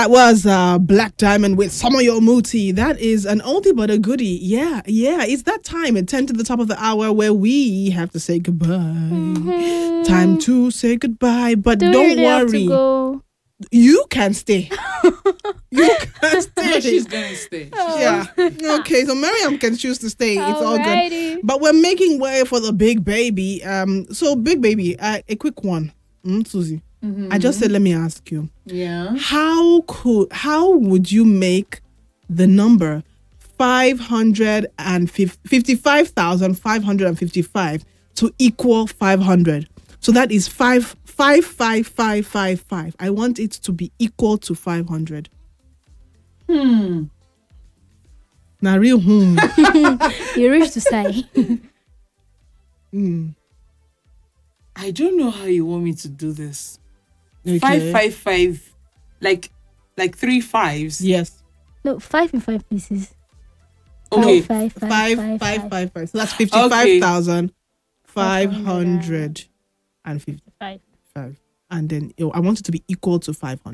That was Black Diamond with Samoyo Muti. That is an oldie but a goodie. Yeah. It's that time at 10 to the top of the hour where we have to say goodbye. Mm-hmm. Time to say goodbye. But Do we don't really have to worry. go? You can stay. You can stay. No, she's gonna stay. Yeah. Okay, so Miriam can choose to stay. It's all good. Alrighty. But we're making way for the big baby. So big baby, a quick one. Susie. I just said, let me ask you. Yeah. How would you make the number 55,555 to equal 500? So that is 55555. I want it to be equal to 500. Now real You wish to say. I don't know how you want me to do this. Okay. 555, like 3 5s. Yes. No, 5 in 5 pieces. Okay. 555. So that's 55,555. Five. And then I want it to be equal to 500.